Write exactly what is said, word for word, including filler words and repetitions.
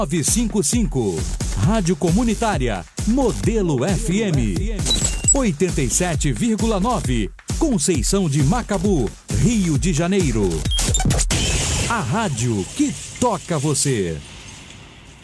nove cinco cinco. Rádio Comunitária Modelo F M oitenta e sete vírgula nove. Conceição de Macabu, Rio de Janeiro. A rádio que toca você.